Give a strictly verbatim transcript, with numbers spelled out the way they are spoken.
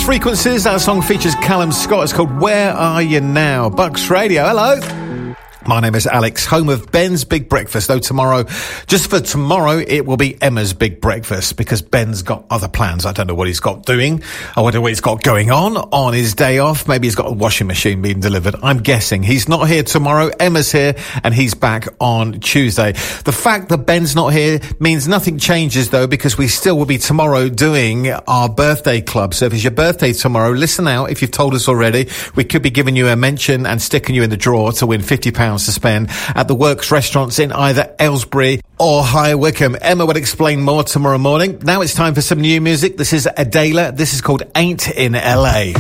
Lost Frequencies. That song features Callum Scott. It's called Where Are You Now? Bucks Radio. Hello. My name is Alex, home of Ben's Big Breakfast. Though tomorrow, just for tomorrow, it will be Emma's Big Breakfast because Ben's got other plans. I don't know what he's got doing. I wonder what he's got going on on his day off. Maybe he's got a washing machine being delivered. I'm guessing he's not here tomorrow. Emma's here and he's back on Tuesday. The fact that Ben's not here means nothing changes though, because we still will be tomorrow doing our birthday club. So if it's your birthday tomorrow, listen out. If you've told us already, we could be giving you a mention and sticking you in the draw to win fifty pounds to spend at the Works restaurants in either Aylesbury or High Wycombe. Emma will explain more tomorrow morning. Now it's time for some new music. This is Adela. This is called Ain't in L A.